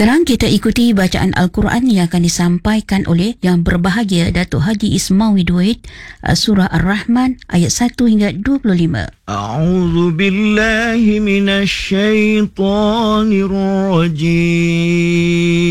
Sekarang kita ikuti bacaan Al-Quran yang akan disampaikan oleh Yang Berbahagia Datuk Haji Ismawi Duit, Surah Ar-Rahman ayat 1 hingga 25. A'udzu billahi minasy syaithanir rajim.